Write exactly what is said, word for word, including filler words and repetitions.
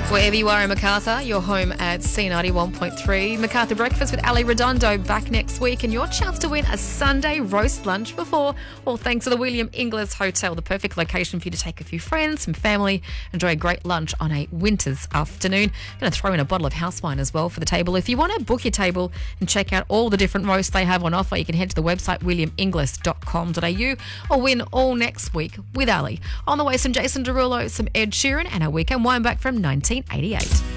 Wherever you are in Macarthur, you're home at C ninety-one point three. Macarthur Breakfast with Ali Redondo back next week, and your chance to win a Sunday roast lunch before, all thanks to the William Inglis Hotel, the perfect location for you to take a few friends, some family, enjoy a great lunch on a winter's afternoon. I'm going to throw in a bottle of house wine as well for the table. If you want to book your table and check out all the different roasts they have on offer, you can head to the website william inglis dot com dot a u or win all next week with Ali. On the way, some Jason Derulo, some Ed Sheeran, and a weekend wine back from nineteen eighty-eight.